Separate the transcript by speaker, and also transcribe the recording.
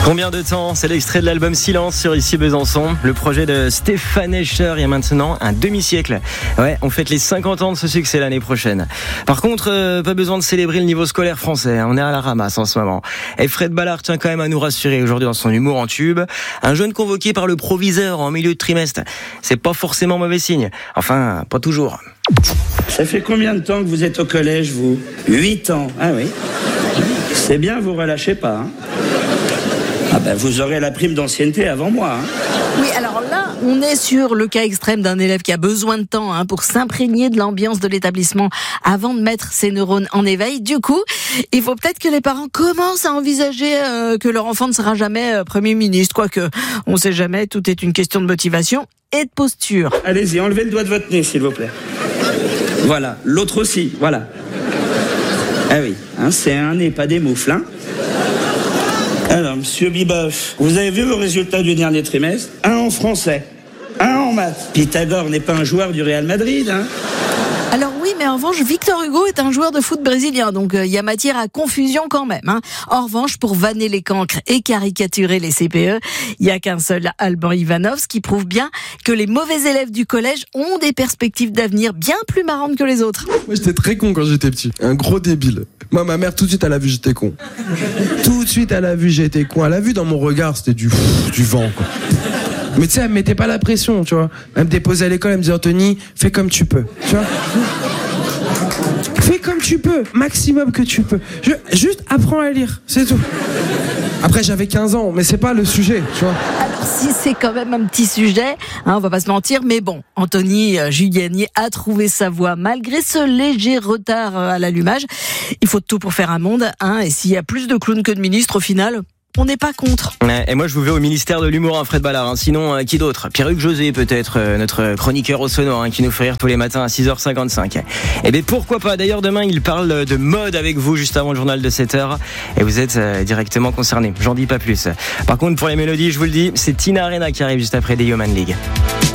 Speaker 1: Combien de temps? C'est l'extrait de l'album Silence sur Ici Besançon. Le projet de Stéphane Escher il y a maintenant un demi-siècle. Ouais, on fête les 50 ans de ce succès l'année prochaine. Par contre, pas besoin de célébrer le niveau scolaire français. On est à la ramasse en ce moment. Et Fred Ballard tient quand même à nous rassurer aujourd'hui dans son humour en tube. Un jeune convoqué par le proviseur en milieu de trimestre, c'est pas forcément mauvais signe. Enfin, pas toujours.
Speaker 2: Ça fait combien de temps que vous êtes au collège, vous? 8 ans. Ah oui. C'est bien, vous relâchez pas, hein. Ah ben, vous aurez la prime d'ancienneté avant moi, hein.
Speaker 3: Oui, alors là, on est sur le cas extrême d'un élève qui a besoin de temps pour s'imprégner de l'ambiance de l'établissement avant de mettre ses neurones en éveil. Du coup, il faut peut-être que les parents commencent à envisager que leur enfant ne sera jamais Premier ministre. Quoique, on sait jamais, tout est une question de motivation et de posture.
Speaker 2: Allez-y, enlevez le doigt de votre nez, s'il vous plaît. Voilà, l'autre aussi, voilà. Ah oui, hein, c'est un nez, pas des moufles, hein. Alors, monsieur Biboff, vous avez vu vos résultats du dernier trimestre? 1 en français, 1 en maths. Pythagore n'est pas un joueur du Real Madrid, hein.
Speaker 3: Alors oui, mais en revanche, Victor Hugo est un joueur de foot brésilien, donc il y a matière à confusion quand même, hein. En revanche, pour vanner les cancres et caricaturer les CPE, il n'y a qu'un seul Alban Ivanov, qui prouve bien que les mauvais élèves du collège ont des perspectives d'avenir bien plus marrantes que les autres.
Speaker 4: Moi, j'étais très con quand j'étais petit. Un gros débile. Moi, ma mère, tout de suite, elle a vu j'étais con. Tout de suite, elle a vu j'étais con. Elle a vu dans mon regard, c'était du vent, quoi. Mais tu sais, elle me mettait pas la pression, tu vois. Elle me déposait à l'école, elle me disait, Anthony, fais comme tu peux, tu vois. Fais comme tu peux, maximum que tu peux. Juste apprends à lire, c'est tout. Après, j'avais 15 ans, mais c'est pas le sujet, tu vois.
Speaker 3: Alors si c'est quand même un petit sujet, on va pas se mentir, mais bon, Anthony Giuliani a trouvé sa voie malgré ce léger retard à l'allumage. Il faut tout pour faire un monde, et s'il y a plus de clowns que de ministres au final, on n'est pas contre.
Speaker 1: Et moi je vous veux au ministère de l'humour, Fred Ballard. Sinon, qui d'autre? Pierre-Hugues José peut-être, notre chroniqueur au sonore, qui nous fait rire tous les matins à 6h55. Eh bien pourquoi pas. D'ailleurs demain il parle de mode avec vous juste avant le journal de 7h. Et vous êtes directement concerné. J'en dis pas plus. Par contre pour les mélodies, je vous le dis, c'est Tina Arena qui arrive juste après des Human League.